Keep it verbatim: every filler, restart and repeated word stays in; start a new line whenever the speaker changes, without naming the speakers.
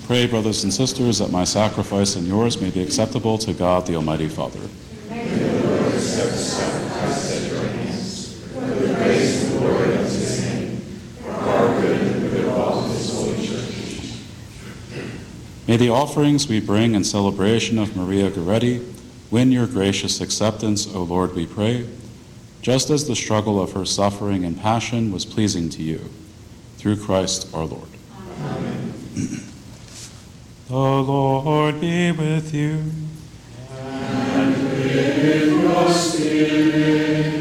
Pray, brothers and sisters, that my sacrifice and yours may be acceptable to God, the Almighty Father.
May the Lord accept the sacrifice at your hands, for the praise and glory of his name, for our good and the good of all his holy church.
May the offerings we bring in celebration of Maria Goretti win your gracious acceptance, O Lord, we pray, just as the struggle of her suffering and passion was pleasing to you. Through Christ our Lord.
Amen.
The Lord be with you.
And with your spirit.